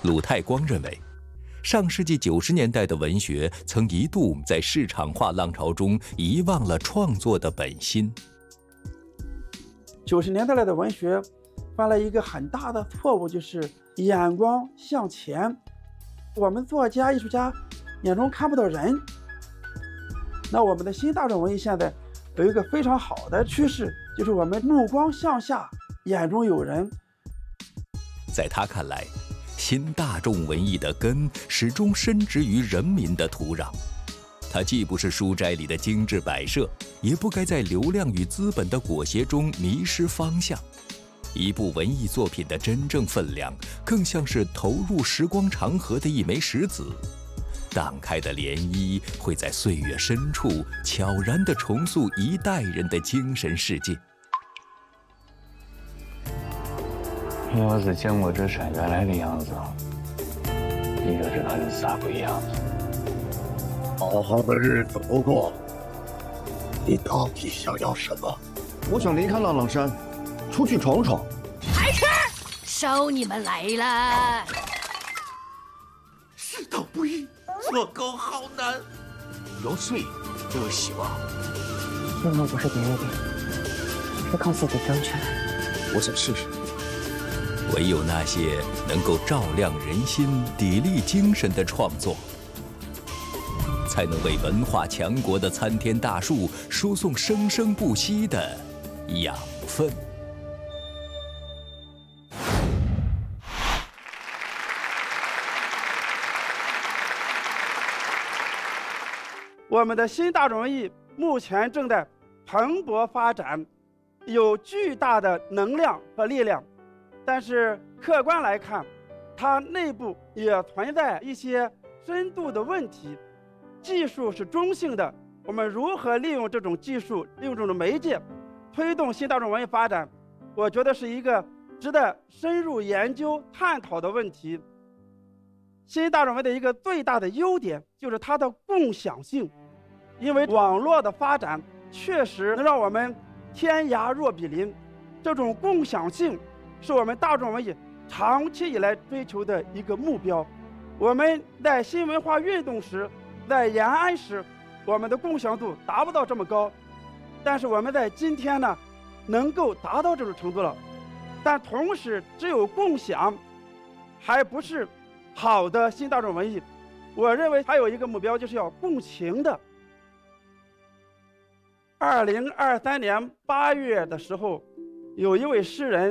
鲁太光认为，上世纪90年代的文学曾一度在市场化浪潮中遗忘了创作的本心。 90年代来的文学犯了一个很大的错误，就是眼光向前。我们作家、艺术家眼中看不到人。那我们的新大众文艺现在有一个非常好的趋势，就是我们目光向下，眼中有人。 在他看来，新大众文艺的根始终深植于人民的土壤。它既不是书斋里的精致摆设，也不该在流量与资本的裹挟中迷失方向。一部文艺作品的真正分量，更像是投入时光长河的一枚石子，荡开的涟漪会在岁月深处悄然地重塑一代人的精神世界。 要是见过这山原来的样子，你就知道是啥不一样。 好好的日子不过，你到底想要什么？ 我想离开浪浪山，出去闯闯。 还是收你们来了。 世道不易，做狗好难。 要睡就有希望。 任务不是别人的，是靠自己争取来。 我想试试。 唯有那些能够照亮人心、砥砺精神的创作，才能为文化强国的参天大树输送生生不息的养分。 我们的新大众文艺目前正在蓬勃发展，有巨大的能量和力量，但是客观来看，它内部也存在一些深度的问题。技术是中性的，我们如何利用这种技术，利用这种媒介，推动新大众文艺发展，我觉得是一个值得深入研究探讨的问题。新大众文艺的一个最大的优点就是它的共享性，因为网络的发展确实能让我们天涯若比邻，这种共享性是我们大众文艺长期以来追求的一个目标。我们在新文化运动时，在延安时，我们的共享度达不到这么高，但是我们在今天呢，能够达到这种程度了。但同时，只有共享，还不是好的新大众文艺。我认为还有一个目标，就是要共情的。2023年8月的时候，有一位诗人